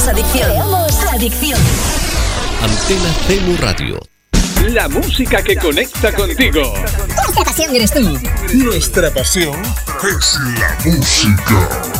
Adicción. Antena CMU Radio. La música que conecta contigo. Nuestra pasión eres tú. Nuestra pasión es la música.